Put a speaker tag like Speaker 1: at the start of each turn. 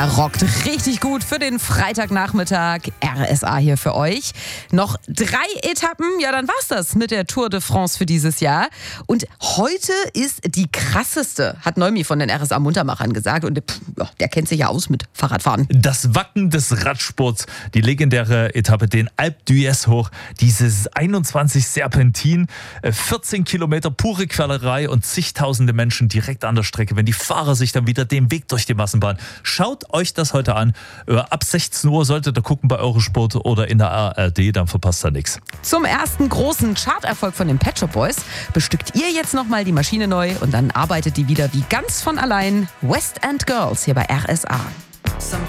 Speaker 1: Rockt richtig gut für den Freitagnachmittag. RSA hier für euch. Noch 3 Etappen, ja dann war's das mit der Tour de France für dieses Jahr. Und heute ist die krasseste, hat Neumi von den RSA Muntermachern gesagt. Und der kennt sich ja aus mit Fahrradfahren.
Speaker 2: Das Wacken des Radsports, die legendäre Etappe, den Alpe d'Huez hoch, dieses 21 Serpentin, 14 Kilometer pure Quälerei und zigtausende Menschen direkt an der Strecke, wenn die Fahrer sich dann wieder den Weg durch die Massenbahn. Schaut euch das heute an. Ab 16 Uhr solltet ihr gucken bei Eurosport oder in der ARD, dann verpasst ihr nichts.
Speaker 1: Zum ersten großen Charterfolg von den Pet Shop Boys bestückt ihr jetzt nochmal die Maschine neu und dann arbeitet die wieder wie ganz von allein. West End Girls hier bei RSA.